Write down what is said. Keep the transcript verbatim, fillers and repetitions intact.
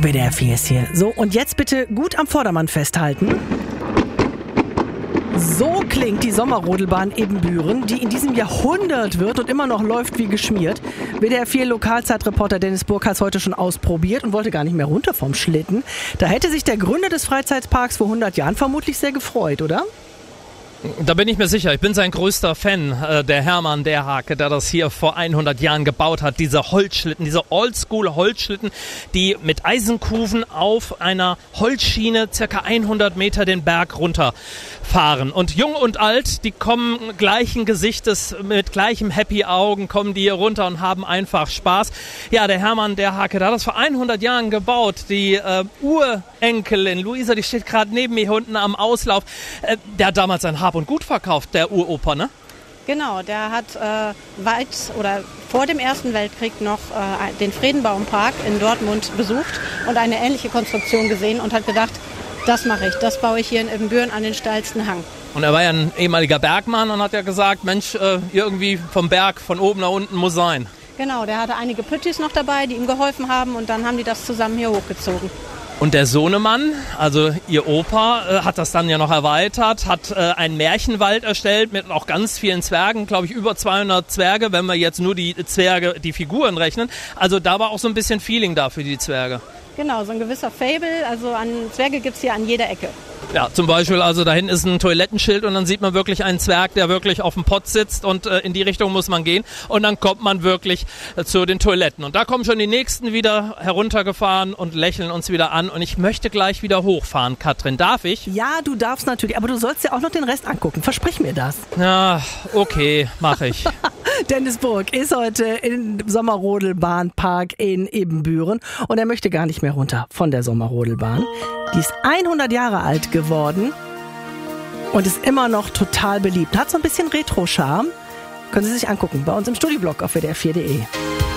W D R vier ist hier. So, und jetzt bitte gut am Vordermann festhalten. So klingt die Sommerrodelbahn Ebenbüren, die in diesem Jahrhundert wird und immer noch läuft wie geschmiert. W D R vier Lokalzeitreporter Dennis Burg hat es heute schon ausprobiert und wollte gar nicht mehr runter vom Schlitten. Da hätte sich der Gründer des Freizeitparks vor hundert Jahren vermutlich sehr gefreut, oder? Da bin ich mir sicher. Ich bin sein größter Fan, äh, der Hermann Derhake, der das hier vor hundert Jahren gebaut hat. Diese Holzschlitten, diese Oldschool-Holzschlitten, die mit Eisenkufen auf einer Holzschiene circa hundert Meter den Berg runterfahren. Und jung und alt, die kommen gleichen Gesichtes, mit gleichem Happy Augen, kommen die hier runter und haben einfach Spaß. Ja, der Hermann Derhake, der hat das vor hundert Jahren gebaut. Die äh, Urenkelin Luisa, die steht gerade neben mir hier unten am Auslauf. Äh, der hat damals ein Hab und Gut verkauft, der Uropa, ne? Genau, der hat äh, weit oder vor dem Ersten Weltkrieg noch äh, den Friedenbaumpark in Dortmund besucht und eine ähnliche Konstruktion gesehen und hat gedacht, das mache ich, das baue ich hier in Ebenbüren an den steilsten Hang. Und er war ja ein ehemaliger Bergmann und hat ja gesagt, Mensch, äh, irgendwie vom Berg, von oben nach unten muss sein. Genau, der hatte einige Püttis noch dabei, die ihm geholfen haben und dann haben die das zusammen hier hochgezogen. Und der Sohnemann, also ihr Opa, äh, hat das dann ja noch erweitert, hat äh, einen Märchenwald erstellt mit auch ganz vielen Zwergen, glaube ich über zweihundert Zwerge, wenn wir jetzt nur die Zwerge, die Figuren rechnen. Also da war auch so ein bisschen Feeling da für die Zwerge. Genau, so ein gewisser Fable, also an Zwerge gibt es hier an jeder Ecke. Ja, zum Beispiel, also da hinten ist ein Toilettenschild und dann sieht man wirklich einen Zwerg, der wirklich auf dem Pott sitzt und äh, in die Richtung muss man gehen und dann kommt man wirklich äh, zu den Toiletten. Und da kommen schon die Nächsten wieder heruntergefahren und lächeln uns wieder an und ich möchte gleich wieder hochfahren. Katrin, darf ich? Ja, du darfst natürlich, aber du sollst ja auch noch den Rest angucken. Versprich mir das. Ja, okay, mache ich. Dennis Burg ist heute im Sommerrodelbahnpark in Ebenbüren und er möchte gar nicht mehr runter von der Sommerrodelbahn. Die ist hundert Jahre alt geworden und ist immer noch total beliebt. Hat so ein bisschen Retro-Charme. Können Sie sich angucken bei uns im Studioblog auf W D R vier punkt de.